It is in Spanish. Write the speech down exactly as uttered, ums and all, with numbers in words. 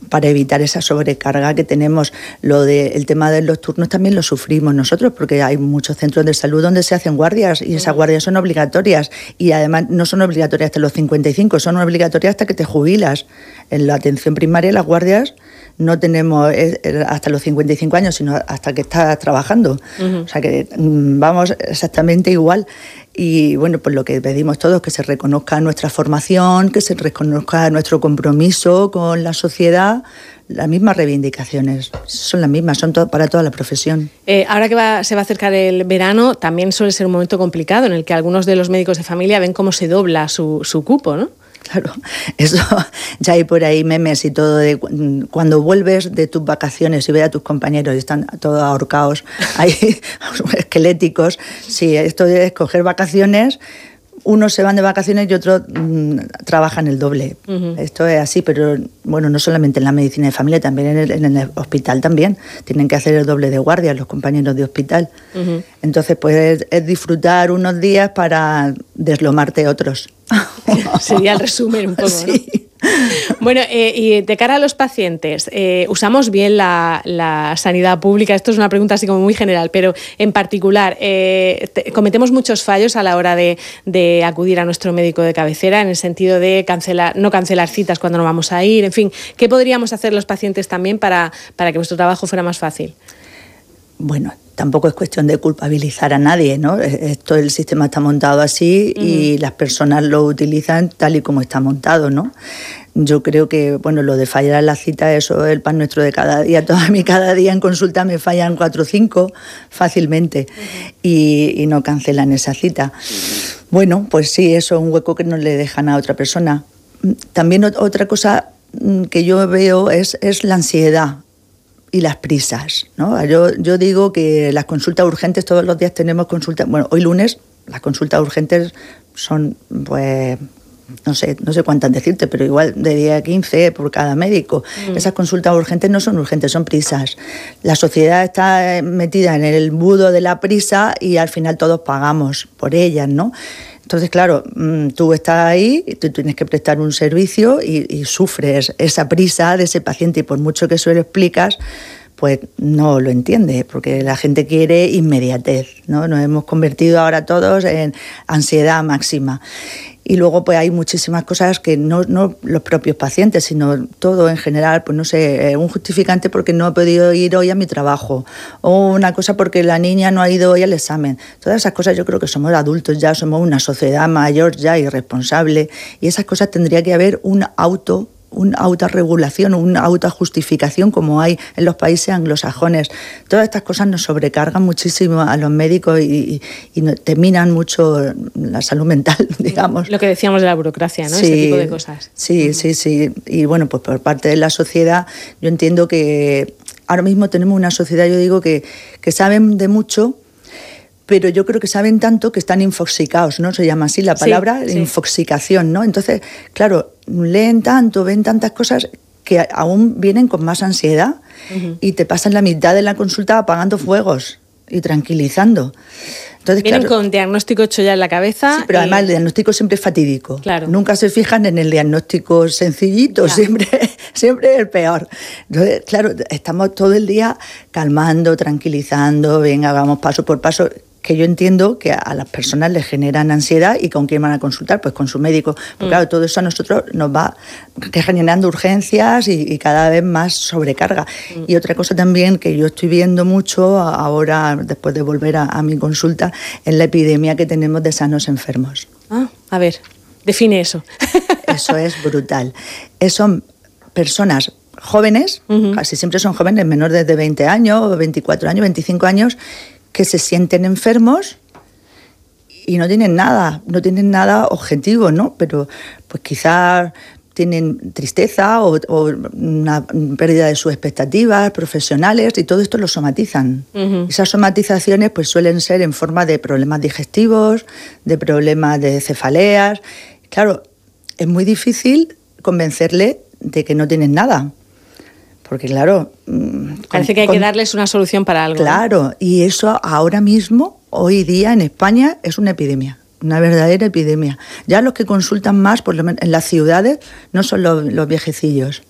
para evitar esa sobrecarga que tenemos. Lo de, el tema de los turnos también lo sufrimos nosotros, porque hay muchos centros de salud donde se hacen guardias y esas guardias son obligatorias, y además no son obligatorias hasta los cincuenta y cinco, son obligatorias hasta que te jubilas. En la atención primaria las guardias no tenemos hasta los cincuenta y cinco años, sino hasta que estás trabajando. Uh-huh. O sea que vamos exactamente igual. Y bueno, pues lo que pedimos todos es que se reconozca nuestra formación, que se reconozca nuestro compromiso con la sociedad. Las mismas reivindicaciones, son las mismas, son to- para toda la profesión. Eh, ahora que va, se va a acercar el verano, también suele ser un momento complicado en el que algunos de los médicos de familia ven cómo se dobla su, su cupo, ¿no? Claro, eso ya hay por ahí memes y todo de cuando vuelves de tus vacaciones y ves a tus compañeros y están todos ahorcados, ahí esqueléticos. Sí, esto de escoger vacaciones, unos se van de vacaciones y otros mmm, trabajan el doble. Uh-huh. Esto es así, pero bueno, no solamente en la medicina de familia, también en el, en el hospital también. Tienen que hacer el doble de guardia los compañeros de hospital. Uh-huh. Entonces, pues es, es disfrutar unos días para deslomarte otros. Sería el resumen un poco, ¿no? Sí. Bueno, eh, y de cara a los pacientes, eh, ¿usamos bien la, la sanidad pública? Esto es una pregunta así como muy general, pero en particular, eh, te, ¿cometemos muchos fallos a la hora de, de acudir a nuestro médico de cabecera, en el sentido de cancelar, no cancelar citas cuando no vamos a ir? En fin, ¿qué podríamos hacer los pacientes también para, para que nuestro trabajo fuera más fácil? Bueno, tampoco es cuestión de culpabilizar a nadie, ¿no? Esto, el sistema está montado así uh-huh. y las personas lo utilizan tal y como está montado, ¿no? Yo creo que, bueno, lo de fallar a la cita, eso es el pan nuestro de cada día. Toda mi cada día en consulta me fallan cuatro o cinco fácilmente uh-huh. y, y no cancelan esa cita. Uh-huh. Bueno, pues sí, eso es un hueco que no le dejan a otra persona. También otra cosa que yo veo es, es la ansiedad y las prisas, ¿no? Yo, yo digo que las consultas urgentes, todos los días tenemos consultas, bueno, hoy lunes las consultas urgentes son, pues, no sé, no sé cuántas decirte, pero igual de diez a quince por cada médico. Mm. Esas consultas urgentes no son urgentes, son prisas. La sociedad está metida en el embudo de la prisa y al final todos pagamos por ellas, ¿no? Entonces, claro, tú estás ahí, tú tienes que prestar un servicio y, y sufres esa prisa de ese paciente, y por mucho que eso lo explicas, pues no lo entiende, porque la gente quiere inmediatez, ¿no? Nos hemos convertido ahora todos en ansiedad máxima. Y luego pues hay muchísimas cosas que no, no los propios pacientes, sino todo en general, pues no sé, un justificante porque no he podido ir hoy a mi trabajo, o una cosa porque la niña no ha ido hoy al examen. Todas esas cosas yo creo que somos adultos ya, somos una sociedad mayor ya y responsable, y esas cosas tendría que haber un auto una autorregulación, una autojustificación como hay en los países anglosajones. Todas estas cosas nos sobrecargan muchísimo a los médicos y, y, y te minan mucho la salud mental, digamos. Lo que decíamos de la burocracia, ¿no? Sí, ese tipo de cosas. Sí, uh-huh. sí, sí. Y bueno, pues por parte de la sociedad, yo entiendo que ahora mismo tenemos una sociedad, yo digo, que, que saben de mucho, pero yo creo que saben tanto que están infoxicados, ¿no? Se llama así la palabra, sí, sí. Infoxicación, ¿no? Entonces, claro, leen tanto, ven tantas cosas que aún vienen con más ansiedad uh-huh. y te pasan la mitad de la consulta apagando fuegos y tranquilizando. Entonces, vienen claro, con diagnóstico hecho ya en la cabeza. Sí, pero y... además el diagnóstico siempre es fatídico. Claro. Nunca se fijan en el diagnóstico sencillito, claro. siempre, siempre es el peor. Entonces, claro, estamos todo el día calmando, tranquilizando, venga, vamos paso por paso, que yo entiendo que a las personas les generan ansiedad. ¿Y con quién van a consultar? Pues con su médico. Porque mm. claro, todo eso a nosotros nos va generando urgencias y, y cada vez más sobrecarga. Mm. Y otra cosa también que yo estoy viendo mucho ahora, después de volver a, a mi consulta, es la epidemia que tenemos de sanos enfermos. Ah, a ver, define eso. Eso es brutal. Son personas jóvenes, uh-huh. casi siempre son jóvenes, menores de veinte años, veinticuatro años, veinticinco años, que se sienten enfermos y no tienen nada, no tienen nada objetivo, ¿no? Pero pues quizás tienen tristeza o, o una pérdida de sus expectativas profesionales y todo esto lo somatizan. Uh-huh. Esas somatizaciones pues suelen ser en forma de problemas digestivos, de problemas de cefaleas. Claro, es muy difícil convencerle de que no tienen nada. Porque claro... Parece con, que hay con, que darles una solución para algo. Claro, ¿eh? Y eso ahora mismo, hoy día en España, es una epidemia, una verdadera epidemia. Ya los que consultan más, por lo menos en las ciudades, no son los, los viejecillos,